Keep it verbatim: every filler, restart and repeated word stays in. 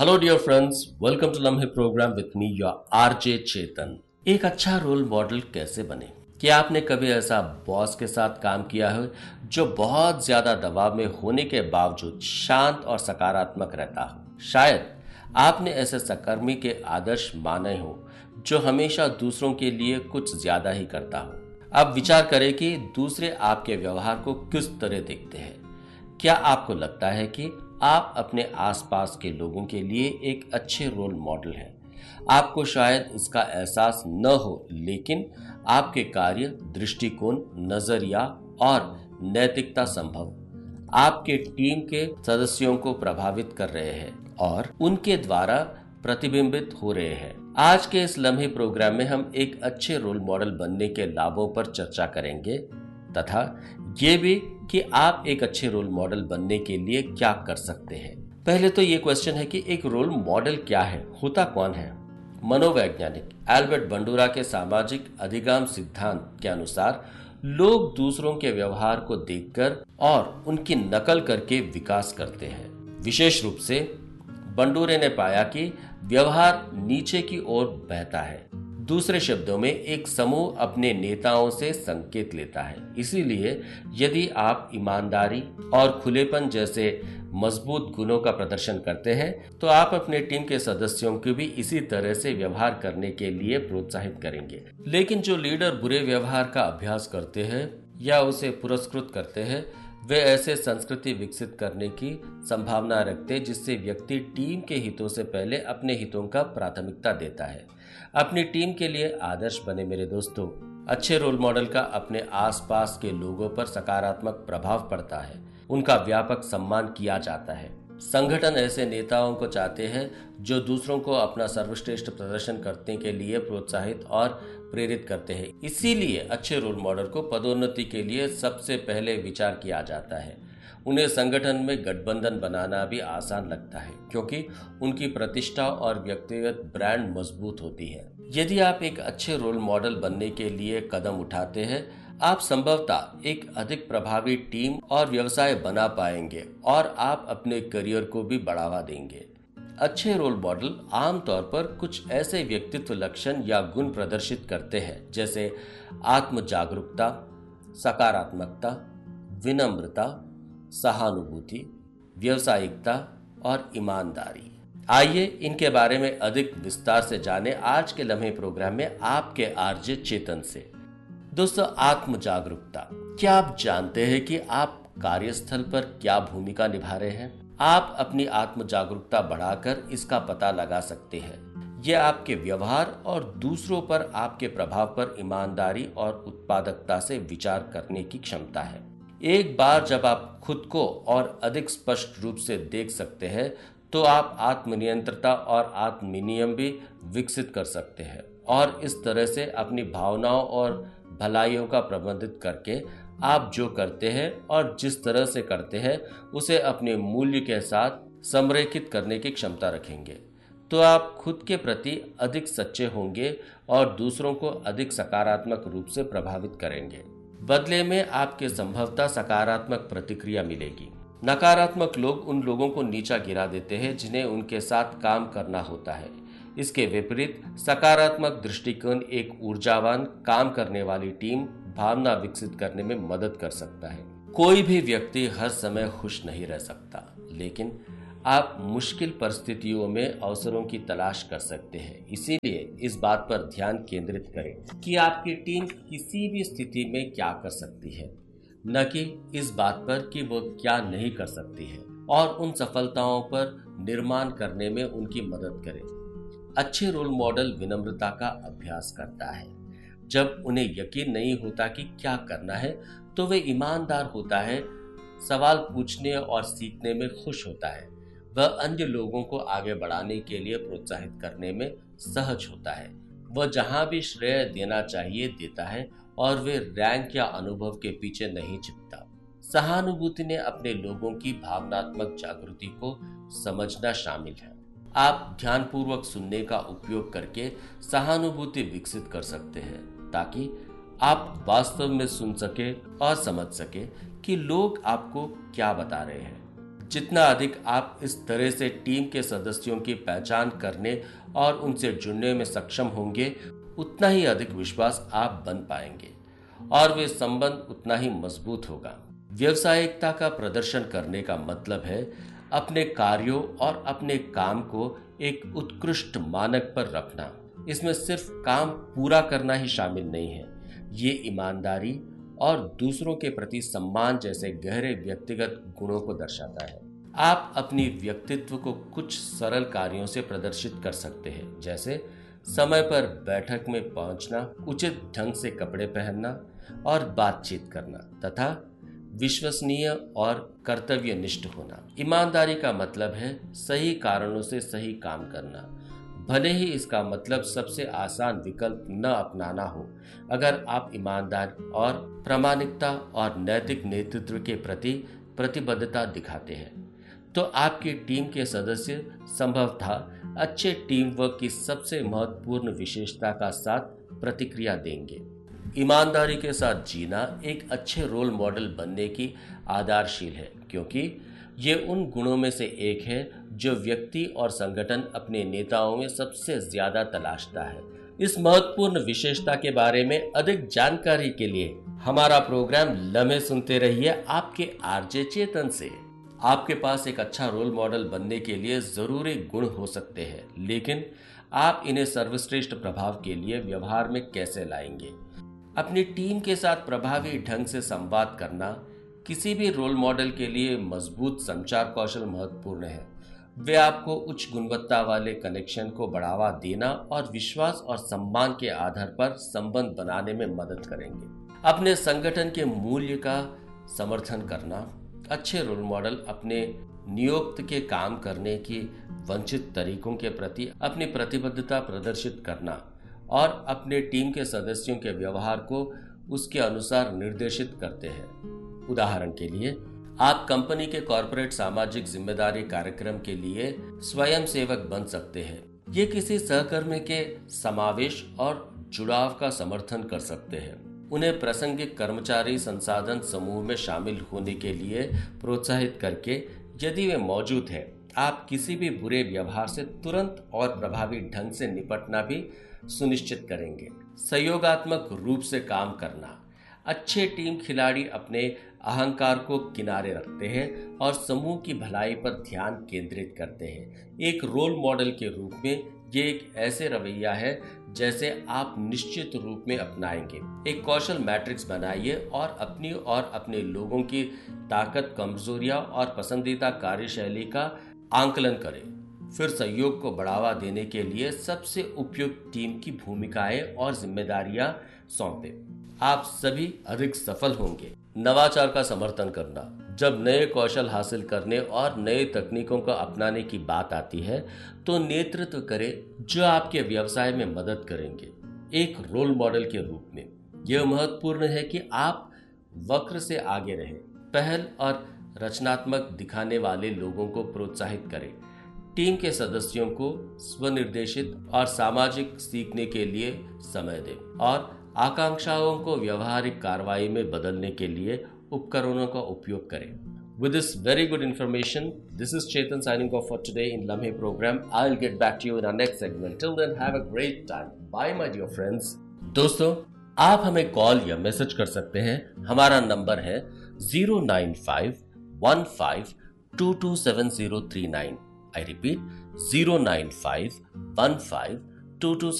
Hello dear friends, welcome to लम्हे programme with me your RJ चेतन। एक अच्छा role model कैसे बने? क्या आपने कभी ऐसा बॉस के साथ काम किया है जो बहुत ज्यादा दबाव में होने के बावजूद शांत और सकारात्मक रहता हो? शायद आपने ऐसे सहकर्मी के आदर्श माने हो जो हमेशा दूसरों के लिए कुछ ज्यादा ही करता हो। अब विचार करें कि दूसरे आपके व्यवहार को किस तरह देखते हैं। क्या आपको लगता है कि आप अपने आसपास के लोगों के लिए एक अच्छे रोल मॉडल हैं? आपको शायद इसका एहसास न हो, लेकिन आपके कार्य, दृष्टिकोण, नजरिया और नैतिकता संभव आपके टीम के सदस्यों को प्रभावित कर रहे हैं और उनके द्वारा प्रतिबिंबित हो रहे हैं। आज के इस लम्हे प्रोग्राम में हम एक अच्छे रोल मॉडल बनने के लाभों पर चर्चा करेंगे तथा ये भी कि आप एक अच्छे रोल मॉडल बनने के लिए क्या कर सकते हैं। पहले तो ये क्वेश्चन है कि एक रोल मॉडल क्या है, होता कौन है? मनोवैज्ञानिक एल्बर्ट बंडूरा के सामाजिक अधिगम सिद्धांत के अनुसार लोग दूसरों के व्यवहार को देखकर और उनकी नकल करके विकास करते हैं। विशेष रूप से बंडूरे ने पाया कि व्यवहार नीचे की ओर बहता है। दूसरे शब्दों में, एक समूह अपने नेताओं से संकेत लेता है। इसीलिए यदि आप ईमानदारी और खुलेपन जैसे मजबूत गुणों का प्रदर्शन करते हैं तो आप अपने टीम के सदस्यों को भी इसी तरह से व्यवहार करने के लिए प्रोत्साहित करेंगे। लेकिन जो लीडर बुरे व्यवहार का अभ्यास करते हैं या उसे पुरस्कृत करते हैं, वे ऐसे संस्कृति विकसित करने की संभावना रखते जिससे व्यक्ति टीम के हितों से पहले अपने हितों का प्राथमिकता देता है। अपनी टीम के लिए आदर्श बने मेरे दोस्तों। अच्छे रोल मॉडल का अपने आसपास के लोगों पर सकारात्मक प्रभाव पड़ता है, उनका व्यापक सम्मान किया जाता है। संगठन ऐसे नेताओं को चाहते हैं जो दूसरों को अपना सर्वश्रेष्ठ प्रदर्शन करने के लिए प्रोत्साहित और प्रेरित करते हैं। इसीलिए अच्छे रोल मॉडल को पदोन्नति के लिए सबसे पहले विचार किया जाता है। उन्हें संगठन में गठबंधन बनाना भी आसान लगता है क्योंकि उनकी प्रतिष्ठा और व्यक्तिगत ब्रांड मजबूत होती है। यदि आप एक अच्छे रोल मॉडल बनने के लिए कदम उठाते हैं, आप संभवतः एक अधिक प्रभावी टीम और व्यवसाय बना पाएंगे और आप अपने करियर को भी बढ़ावा देंगे। अच्छे रोल मॉडल आमतौर पर कुछ ऐसे व्यक्तित्व लक्षण या गुण प्रदर्शित करते हैं जैसे आत्म जागरूकता, सकारात्मकता, विनम्रता, सहानुभूति, व्यावसायिकता और ईमानदारी। आइए इनके बारे में अधिक विस्तार से जानें आज के लम्हे प्रोग्राम में आपके आरजे चेतन से। दोस्तों, आत्म जागरूकता। क्या आप जानते हैं कि आप कार्यस्थल पर क्या भूमिका निभा रहे हैं? आप अपनी आत्म जागरूकता बढ़ाकर इसका पता लगा सकते हैं। यह आपके व्यवहार और दूसरों पर आपके प्रभाव पर ईमानदारी और उत्पादकता से विचार करने की क्षमता है। एक बार जब आप खुद को और अधिक स्पष्ट रूप से देख सकते हैं तो आप आत्मनियंत्रता और आत्मनियम भी विकसित कर सकते हैं और इस तरह से अपनी भावनाओं और भलाइयों का प्रबंधित करके आप जो करते हैं और जिस तरह से करते हैं उसे अपने मूल्य के साथ संरेखित करने की क्षमता रखेंगे तो आप खुद के प्रति अधिक सच्चे होंगे और दूसरों को अधिक सकारात्मक रूप से प्रभावित करेंगे। बदले में आपके संभवतः सकारात्मक प्रतिक्रिया मिलेगी। नकारात्मक लोग उन लोगों को नीचा गिरा देते हैं जिन्हें उनके साथ काम करना होता है। इसके विपरीत सकारात्मक दृष्टिकोण एक ऊर्जावान, काम करने वाली टीम भावना विकसित करने में मदद कर सकता है। कोई भी व्यक्ति हर समय खुश नहीं रह सकता, लेकिन आप मुश्किल परिस्थितियों में अवसरों की तलाश कर सकते हैं। इसीलिए इस बात पर ध्यान केंद्रित करें कि आपकी टीम किसी भी स्थिति में क्या कर सकती है, न कि इस बात पर कि वो क्या नहीं कर सकती है, और उन सफलताओं पर निर्माण करने में उनकी मदद करें। अच्छे रोल मॉडल विनम्रता का अभ्यास करता है। जब उन्हें यकीन नहीं होता कि क्या करना है तो वे ईमानदार होता है, सवाल पूछने और सीखने में खुश होता है। वह अन्य लोगों को आगे बढ़ाने के लिए प्रोत्साहित करने में सहज होता है। वह जहां भी श्रेय देना चाहिए देता है और वे रैंक या अनुभव के पीछे नहीं छिपता। सहानुभूति ने अपने लोगों की भावनात्मक जागृति को समझना शामिल है। आप ध्यानपूर्वक सुनने का उपयोग करके सहानुभूति विकसित कर सकते हैं ताकि आप वास्तव में सुन सके और समझ सके कि लोग आपको क्या बता रहे हैं। जितना अधिक आप इस तरह से टीम के सदस्यों की पहचान करने और उनसे जुड़ने में सक्षम होंगे, उतना ही अधिक विश्वास आप बन पाएंगे और वे संबंध उतना ही मजबूत होगा। व्यावसायिकता का प्रदर्शन करने का मतलब है अपने कार्यों और अपने काम को एक उत्कृष्ट मानक पर रखना। इसमें सिर्फ काम पूरा करना ही शामिल नहीं है, ये ईमानदारी और दूसरों के प्रति सम्मान जैसे गहरे व्यक्तिगत गुणों को दर्शाता है। आप अपनी व्यक्तित्व को कुछ सरल कार्यों से प्रदर्शित कर सकते हैं, जैसे समय पर बैठक में पहुंचना, उचित ढंग से कपड़े पहनना और बातचीत करना तथा विश्वसनीय और कर्तव्यनिष्ठ होना। ईमानदारी का मतलब है सही कारणों से सही काम करना, भले ही इसका मतलब सबसे आसान विकल्प न अपनाना हो। अगर आप ईमानदार और प्रामाणिकता और नैतिक नेतृत्व के प्रति प्रतिबद्धता दिखाते हैं, तो आपकी टीम के सदस्य संभवतः अच्छे टीम वर्क की सबसे महत्वपूर्ण विशेषता का साथ प्रतिक्रिया देंगे। ईमानदारी के साथ जीना एक अच्छे रोल मॉडल बनने की आधारशील है, क्योंकि ये उन गुणों में से एक है जो व्यक्ति और संगठन अपने नेताओं में सबसे ज्यादा तलाशता है। इस महत्वपूर्ण विशेषता के बारे में अधिक जानकारी के लिए हमारा प्रोग्राम लम्हे सुनते रहिए आपके आरजे चेतन से। आपके पास एक अच्छा रोल मॉडल बनने के लिए जरूरी गुण हो सकते हैं, लेकिन आप इन्हें सर्वश्रेष्ठ प्रभाव के लिए व्यवहार में कैसे लाएंगे? अपनी टीम के साथ प्रभावी ढंग से संवाद करना किसी भी रोल मॉडल के लिए मजबूत संचार कौशल महत्वपूर्ण है। वे आपको उच्च गुणवत्ता वाले कनेक्शन को बढ़ावा देना और विश्वास और सम्मान के आधार पर संबंध बनाने में मदद करेंगे। अपने संगठन के मूल्य का समर्थन करना, अच्छे रोल मॉडल अपने नियोक्त के काम करने की वंचित तरीकों के प्रति अपनी प्रतिबद्धता प्रदर्शित करना और अपने टीम के सदस्यों के व्यवहार को उसके अनुसार निर्देशित करते हैं। उदाहरण के लिए, आप कंपनी के कॉर्पोरेट सामाजिक जिम्मेदारी कार्यक्रम के लिए स्वयं सेवक बन सकते हैं। ये किसी सहकर्मी के समावेश और जुड़ाव का समर्थन कर सकते हैं। उन्हें प्रासंगिक कर्मचारी संसाधन समूह में शामिल होने के लिए प्रोत्साहित करके, यदि वे मौजूद हैं, आप किसी भी बुरे व्यवहार से तुरंत और प्रभावी ढंग से निपटना भी सुनिश्चित करेंगे। सहयोगात्मक रूप से काम करना, अच्छे टीम खिलाड़ी अपने अहंकार को किनारे रखते हैं और समूह की भलाई पर ध्यान केंद्रित करते हैं। एक रोल मॉडल के रूप में ये एक ऐसे रवैया है जैसे आप निश्चित रूप में अपनाएंगे। एक कौशल मैट्रिक्स बनाइए और अपनी और अपने लोगों की ताकत, कमजोरियां और पसंदीदा कार्यशैली का आंकलन करें। फिर सहयोग को बढ़ावा देने के लिए सबसे उपयुक्त टीम की भूमिकाएं और जिम्मेदारियां सौंपें। आप सभी अधिक सफल होंगे। नवाचार का समर्थन करना, जब नए कौशल हासिल करने और नए तकनीकों को अपनाने की बात आती है, तो नेतृत्व करें जो आपके व्यवसाय में मदद करेंगे। एक रोल मॉडल के रूप में यह महत्वपूर्ण है कि आप वक्र से आगे रहें। पहल और रचनात्मक दिखाने वाले लोगों को प्रोत्साहित करें। टीम के सदस्यों को स्वनिर्देशित और सामाजिक सीखने के लिए समय दें और आकांक्षाओं को व्यवहारिक कार्रवाई में बदलने के लिए उपकरणों का उपयोग करें। With this very good information, this is Chetan signing off for today in Lamhe program. I'll get back to you in our next segment. Till then, have a great time. Bye, my dear friends. दोस्तों, आप हमें call या message कर सकते हैं। हमारा number है zero nine five one five two two seven zero three nine. I repeat, zero nine five one five two two